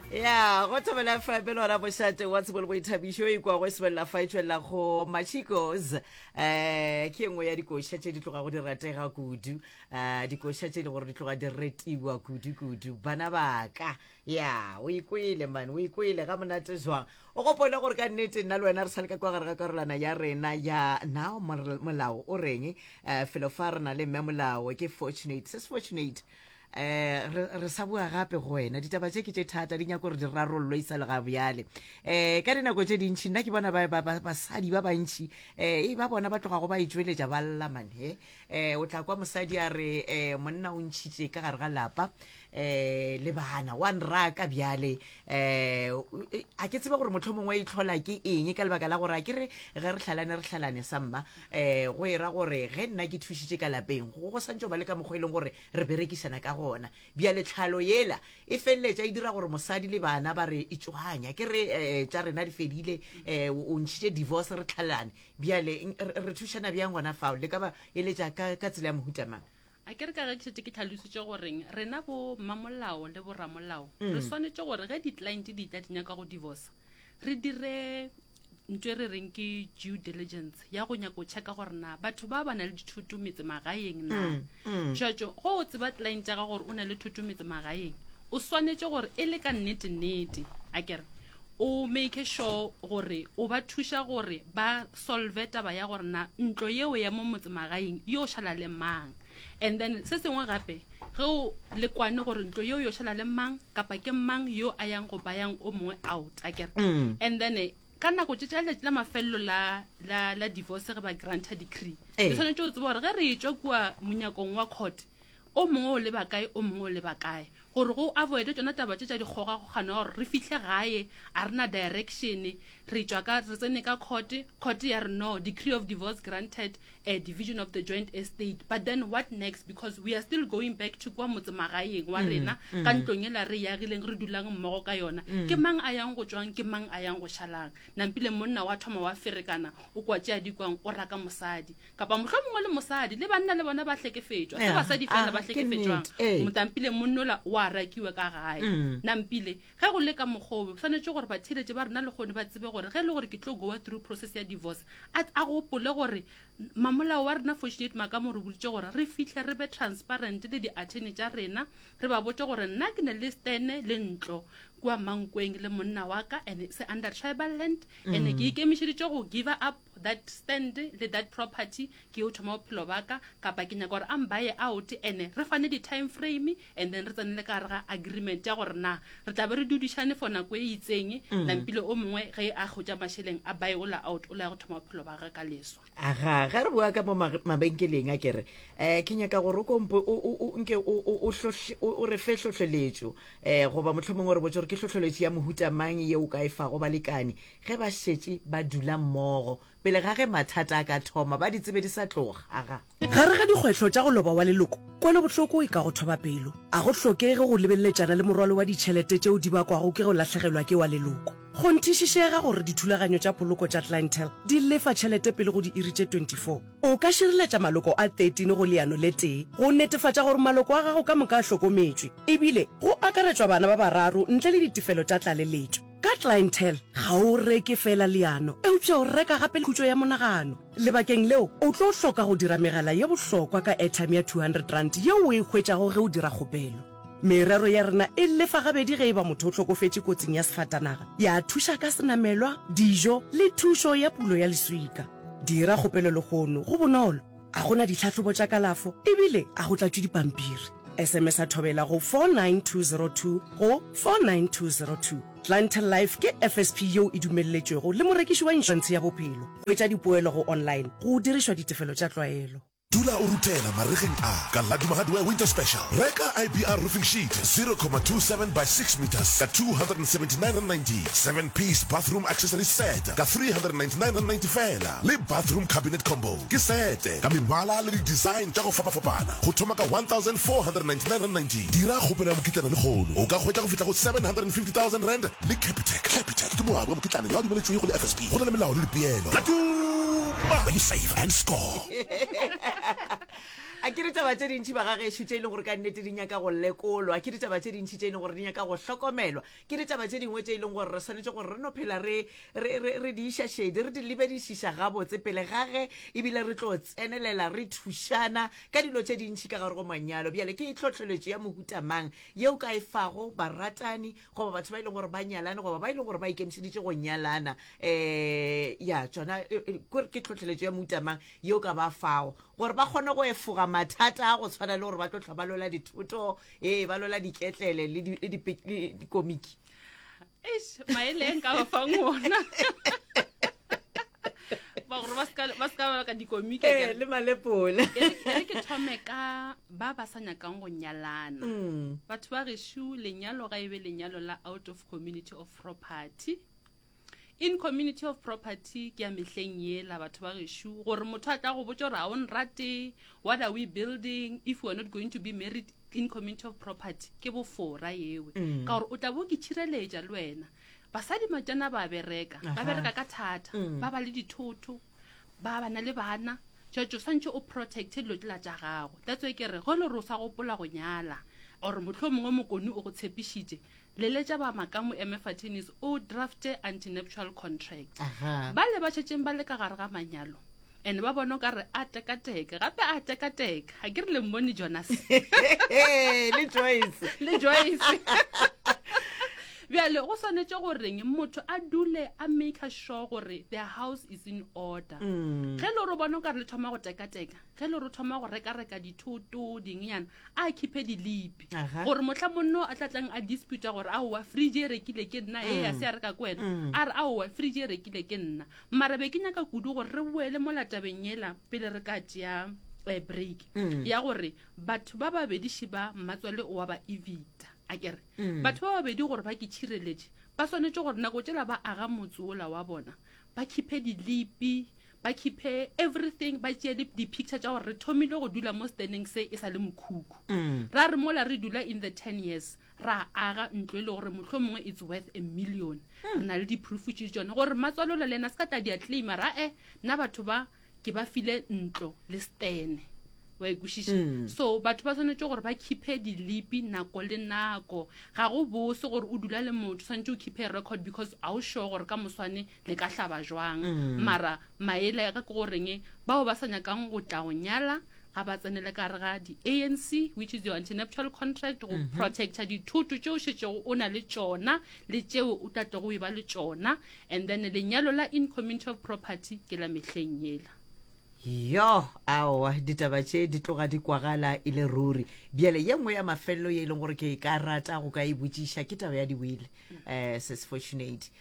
ya go thobela fa pele ora bošate wa tsebolo bo ithabišo e kwa go sebella fa itšwela go machicos ke engwe ya dikoša tše di tloga go di ratega kudu dikoša tše di gore di tloga di retiwa kudu bana baka ya o ikwele man o ikwele ga monate jwang o gopole gore ka nnete nna le wena re sa le ka kwa gare ga karolana ya rena ya nao molao o reng felo fa re na le mme molao ke fortunate re sa bua gape go wena ditaba tse ke tše thata di nyako gore di rarollwe e sa le ga bjale ka dinako tše dintšhi nna ke bona basadi ba bantšhi ba bona ba tlogago ba itsweletša ba llamane o tla kwa mosadi a re monna o ntšhitše ka gare ga lapa le bana wa nraka bjale a ke tseba gore motlho mongwe e itlhola ke eng ka lebaka la gore a ke re ge re hlalane samma go era gore ge nna ke thušitše ka lapeng go santse ba le ka mokgwa e leng gore re berekisana ka gona bjale tlhalo yela e feleletša e dira gore mosadi le bana ba re itšwanya ke re tša rena di fedile o ntšhitše divorce re tlhalane bjale re thušana bjang gona fao le ka ba eletša ka tsela ya mohutamang a ke re ka gekšete ke tlhalositše goreng rena bo mamolao le bo ramolao re swanetše gore ge di-client di tla di nyaka go divorce re dire ntwe re reng ke due diligence ya go nyako checka gore na batho ba na le dithuto metse magaeng na tšhatšo go o tseba client ya ga gore o na le thuto metse magaeng o swanetše gore e le ka nnete a kere o make sure gore o ba thuša gore ba solve taba ya gore na ntlo yeo ya mo motse magaeng yo šala le mang and then se sengwe gape ge o le kwane gore ntlo yeo yo šala le mang kapa ke mang yo a yang go bayang o mongwe out a kere and then ka nako tše tša letše la mafelelo la divorce ge ba granta decree e tshwanetše o tseba gore ge re etswa kua monyakong wa court o mongwe o leba kae o mongwe o leba kae gore go avoide tsona taba tše tša dikgogakgogano gore re fihle gae a rena direction re tswa ka re tsene ka court ya re no decree of divorce granted a division of the joint estate but then what next because we are still going back to kwa motse magaeng wa rena ka ntlong ela re yagileng re dulang mmogo ka yona ke mang a yang go tswang ke mang a yang go shalang nampile monna wa thoma wa ferekana o kwa tšea dikwang o raka mosadi kapa mohlomongwe le mosadi le banna le bona ba hlekefetšwa se basadi fela ba hlekefetšwang motampile monnola wa rakiwe ka gae nampile ge go le ka mokgobe tshwanetse gore batheletše ba rena le gone ba tsebe gore ge le gore ke tlo go through process ya divorce a gopole gore mamolao wa rena fortunate makamo re boditše gore re fihle re be transparent le di-attorney tša rena re ba botse gore nna ke ne le stene le ntlo kua mankweng le monna wa ka and se under tribal land and ke ikemišeditše go give up that stand le that property ke o thoma bophelo baka kapa ke nyaka gore a mbaye out and re fane di-time frame and then re tsenele ka gare ga agreement ya gore na re tla be re dudišane for nako e itseng lampile o mongwe ge a gotša mašheleng a baye ola out ola ya go thoma bophelo ba ga ka leso aga ge re bua ka mo mabenkeleng a kere ke nyaka gore o re fe tlhotlheletšo goba motlho mongwe re botse gore ke tlhotlheletšo ya mohutamang ye o ka e fago balekane ge ba šetše ba dula mmogo pele ga ge mathata a ka thoma ba di tsebe di sa tloga aga gare ga dikgwetlho tša go loba wa leloko kone bohloko e ka go thoba pelo a go hlokege go lebelletšana le morwalo wa ditšhelete tšeo di bakwago ke go latlhegelwa ke wa leloko go nthišišega gore dithulaganyo tša poloko tša clientele di lefa tšhelete pele go di iri tše 24 o ka šireletša maloko a 13 go leano le tee go netefatša gore maloko a gago ka moka a hlokometšwe ebile go akaretswa bana ba bararo ntle le ditefelo tša tlaleletšo ka clientele ga o reke fela leano eupša o reka gape khutšo ya monagano lebakeng leo o tlo hloka go dira megala ye bohlokwa ka airtime ya 200 rand yeo o e hwetšago ge o dira kgopelo merero ya rena e lefa gabedi ge e ba motho o hlokofetše kotsing ya sefatanaga ya thuša ka senamelwa dijo le thušo ya pulo ya leswika dira kgopelo legono go bonolo a gona ditlhatlhobo tša kalafo ebile a go tlatšwe dipampiri SMS a thobela go 49202 go 49202 Clientele Life ke FSP yo e dumelletšwego le morekiši wa insurance ya bophelo go etša dipoelo go online go dirišwa ditefelo tša tlwaelo Dula o rutela marigeng a ka Lucky Mahadwe Winter Special. Reka IBR roofing sheet 0.27 by 6 meters ka 279.90. 7-piece bathroom accessory set ka 399.90 fela. Le bathroom cabinet combo ke set ka mebala le design tša go fapafapana go thoma ka 1,499.90. Dira kgopelo ya mokitlana le kgono o ka hwetša go fihla go 750,000 rand le Capitec. Capitec ke moabi wa mokitlana ya dumeletšwego le FSP go na le melao le dipeelo. Be safe and score. a ke re taba tse dintšhi ba gagešo tše e leng gore ka nnete di nyaka go lekolwa ke ditaba tše dintšhi tše e leng gore di nyaka go hlokomelwa ke ditaba tše dingwe tše e leng gore re swanetse gore re no phela re di išašedi re di lebedišiša gabotse pele gage ebile re tlo tsenelela re thušana ka dilo tše dintšhi ka gare go manyalo bjale ke itlhotlheletšo ya mohutamang yeo ka e fago baratani goba batho ba e leng gore ba nyalane goba ba e leng gore ba ikemišeditše go nyalana ya tsona ke tlhotlheletšo ya mohutamang yeo ka ba fago gore ba kgone go efoga mathata a go tshwana le gore ba tlo tlha ba lola dithoto ba lola diketlele le dikomiki maele nka ba fang ona ba gore ba ska ka dikomiki le malepole e ke thome ka ba sa nyakang go nyalana batho ba gešo lenyalo ga ebe lenyalo la out of community of property in community of property ke ya mehleng yela batho ba gešo gore motho a tla go botsa gore a o nrate what are we building if we are not going to be married in community of property ke bofora yewe ka gore o tla bo ke tšhireletša le wena basadi matjana ba bereka ka thata ba ba le dithoto ba bana le bana tšotšo santše o protected dilo tšela tša gago that's why ke re go le re o sa gopola go nyala or motlho mongwe mokoni o go tshepišitše leletša ba makamo emefatines o drafte antinuptial contract ba le ba tšhetšeng ba le ka gare ga manyalo and ba bona ka re a tekateke gape a tekateke ga ke re le mmone Jonas le Joyce bjale go swanetše goreng motho a dule a make sure gore their house is in order ge le gore bona ka re le thoma go tekateka ge le gore thoma go reka dithoto dingnyana a khipe dilipi gore motlha monno a tlatlang a disputa gore aowa fridge e rekile ke nna a se a reka kwena a re aowa fridge e rekile ke nna mara be ke nyaka kudu gore re boele mo latabeng yela pele re ka tšea break ya gore batho ba babedi šiba mmatswale o wa ba evita akere batho ba babedi gore ba ke tšhireletše ba swanetše gore nako tšela ba aga motsola wa bona ba khipe dilipi ba khipe everything ba tšea di-picture tša gore re thomile go dula mo standing se e sa le mokhukhu ra re mola re dula in the 10 years ra aga ntlo e le gore motlho mongwe it's worth $1 million re na le di-proof tše tsone gore matswalola le ena se ka ta di a claima ra nna batho ba ke ba file ntlo le stene wa ikušiša so batho ba tshwanetse gore ba khipe dilipi nako le nako ga go bose gore o dula le motho tshwanetse o khipe record because a o sure gore ka moswane le ka hlaba jwang mara maele ya ka ke goreng bao ba sa nyakang go tla go nyala ga ba tsenele ka re ga di-ANC which is your antinuptial contract go protecta dithoto tšeo šetšego o na le tšona le tšeo o tlatle go e ba le tšona and then lenyalo la in community of property ke la mehleng yela yo aowa ditaba tše di tloga di kwagala e le ruri bjale ye nngwe ya mafelelo ye e leng gore ke ka rata go ka e botšiša ke taba ya diwile ses fortunate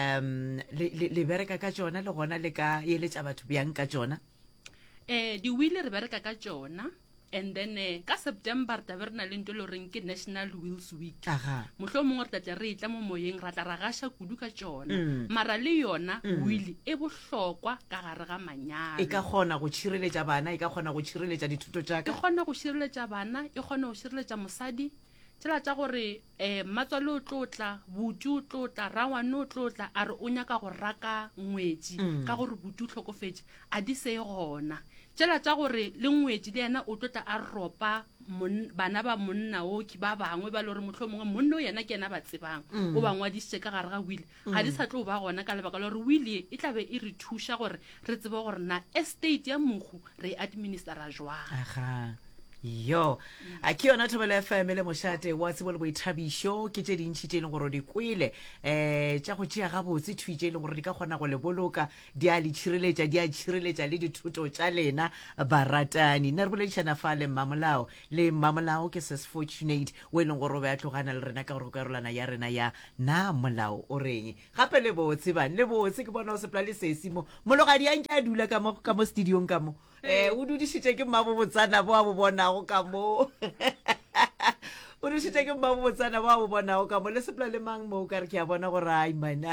le bereka ka tšona le gona le ka eletša batho bjang ka tšona diwile re bereka ka tšona and then ka September ta re na le ntlo le reng ke National Wills Week mohlomongwe mongwe re tla re itla mo moyeng ra tla ra gasha kudu ka tšona mara le yona wili e bohlokwa ka gare ga manyalo e ka kgona go tšhireletša bana e ka kgona go tšhireletša dithuto tša ka e kgona go tšhireletša bana e kgona go tšhireletša mosadi tsela tša gore matswalo o tlotla butu o tlotla rangwane o tlotla a re o nyaka go raka ngwetši ka gore butu o tlhokofetše a di se gona tsela tša gore le ngwetši le yena o tlotla a ropa bana ba monna oki ba bangwe ba le gore motlho mongwe monna o yena ke yena ba tsebang o bangwadišitše ka gare ga wile ga di sa tlo ba gona ka lebaka le gore wile e tlabe e re thuša gore re tsebe gore na estate ya mohu re administera jwang yo a ke yona Thobela FM le mošate wa tsebo le boithabišo ke tše dintšhi tše e leng gore di kwele tša go tšea gabotse thuitše e leng gore di ka kgona go le boloka di a le tšhireletša di a tšhireletša le dithuto tša lena baratani nna re boledišana fa le mmamolao ke ses fortunate o e leng gore o be a tlogana le rena ka gore go karolana ya rena ya na molao o reng gape le botse bane le botse ke bona o sepela le sesi mo mologadi yang ke a dula ka mo studiong ka mo o dudišitše ke mmabobotsana bo a bo bonago ka mo o dudišitše ke mmabobotsana bo a bo bonago ka mo le sepela le mang mo o ka re ke a bona gore aiman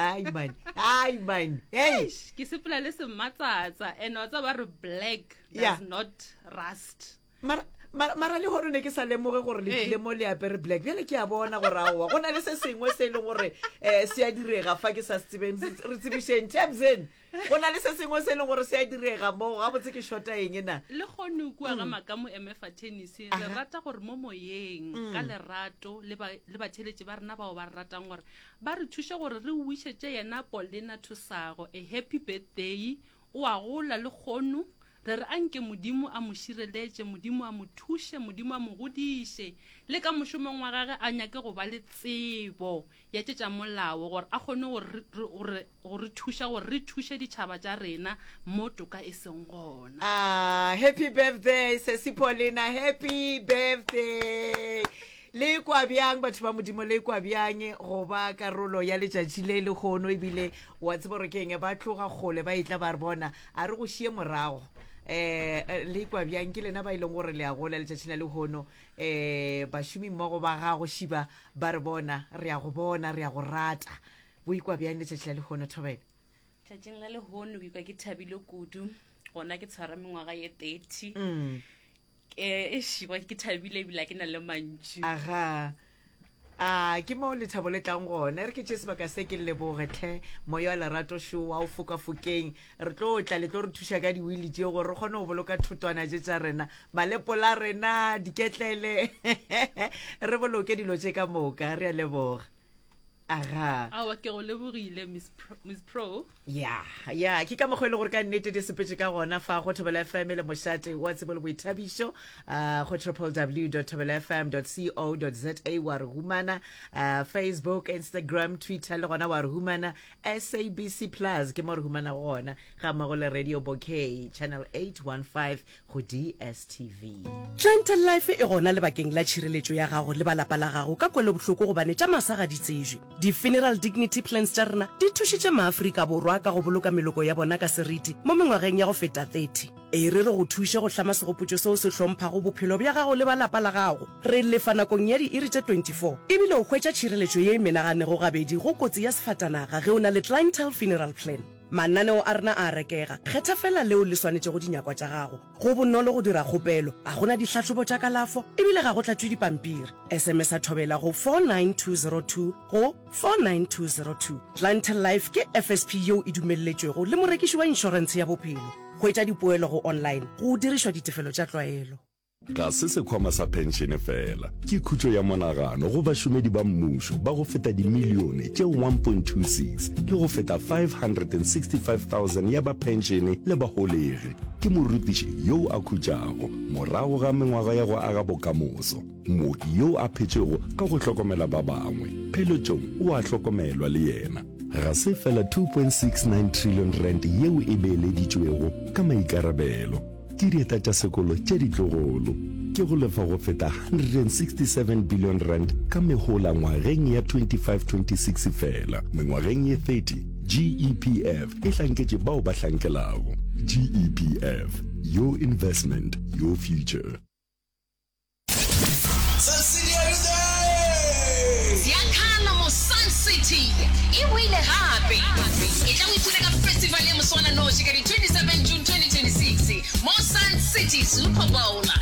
hey ke sepela le semmatsatsa and wa tsa ba re black does not rust mara le gore ne ke sa lemoge gore le tlile mo le apere black bjale ke a bona gore aowa go na le se sengwe se e leng gore se a direga fa ke sa tsebeng re tsebišeng tabsen go na le se sengwe se e leng gore se a direga mo ga botse ke shota eng na le kgone kua ga maka mo MFA tennis re rata gore mo moyeng ka lerato le batheletši ba rena bao ba re ratang gore ba re thuše gore re wišetse yena Paulina Thusago a happy birthday o a gola le kgono re re anke modimo a mo šireletše modimo a mo thuše modimo a mo godiše le ka mošomong wa gage a nyake go ba le tsebo ya tšetša molao gore a kgone gore thuša gore re thuše ditšhaba tša rena mo toka e seng gona. Happy birthday Sesi Paulina, happy birthday. Le kwa bjang batho ba modimo le kwa bjang go ba karolo ya letšatši le le kgono ebile wa tseba gore ke eng ba tloga kgole ba itla ba re bona a re go šie morago le kwa bjang ke lena ba ileng gore le a gola letšatši la le kgono bašomi mmogo ba gago šiba ba re bona re a go bona re a go rata bo ikwa bjang letšatši la le kgono Thobela? Tšatšing la le kgono ke ke thabile kudu gona ke tshwara mengwaga ye 30 e shiba ke thabile ebile ke na le mantši. Ke mo lethabo le tlang gona re ke tše sebaka se ke lebogetlhe moya wa lerato show wa o fokafokeng re tlo tla le tlo re thuša ka diwili tšeo gore re kgone go boloka thotwana tše tša rena malepola rena diketlele re boloke dilo tše ka moka re a leboga. Awa ke go lebogile Miss Pro. Ya ke ka mokgwa e le gore ka nnete di sepetse ka gona fa go Thobela FM le mošate wa tsebo le boithabišo go www.thobelafm.co.za wa re humana Facebook, Instagram, Twitter le gona wa re humana SABC Plus ke mo re humana gona ga mmogo le Radio Bouquet channel 815 go DSTV. Gentle Life e gona lebakeng la tšhireletšo ya gago le balapa la gago ka kwele bohloko gobane tša masaga di tsejwe. Di-funeral dignity plans tša rena di thušitše maAfrika Borwa ka go boloka meloko ya bona ka seriti mo mengwageng ya go feta 30 re re go thuše go hlama segopotšo seo se hlomphago bophelo bja gago le balapa la gago. Re lefa nakong ya diiri tše 24 ebile o hwetša tšhireletšo ye menaganego gabedi go kotsi ya sefatanaga ge o na le clientele funeral plan. Mananeo a rena a rekega kgetha fela leo le swanetše go dinyakwa tša gago go bonolo go dira kgopelo a gona dihlahlobo tša kalafo ebile ga go tlatšwe dipampiri. SMS a Thobela go 49202 go 49202. Clientele Life ke FSP yeo e dumelletšwego le morekiši wa inšorense ya bophelo. Hwetša dipoelo go online go dirišwa ditefelo tša tlwaelo. Ga se sekhwama sa penšene fela ke khutšo ya monagano go bašomedi ba mmušo ba go feta dimilione tše 1.26 le go feta 565,000 ya ba penšene le bagolegi ke morutiši yo a khutšago morago ga mengwaga ya go aga bokamoso mooki yo a phetšego ka go hlokomela ba bangwe pheletšong o a hlokomelwa le yena ga se fela 2.69 trillion rand yeo e beeleditšwego ka maikarabelo ke dieta tša sekolo tše ditlogolo ke go lefa go feta 167 billion rand ka megola ngwageng ya 25-26 fela mengwageng ye 30 GEPF e hlanketše bao ba hlankelago. GEPF, your investment, your future. Ziakhala mo Sun City iwile gape e tla go ithuta ka festival ya Moswana Noši ka di 27 June 2026 mo Sun City Super Bowl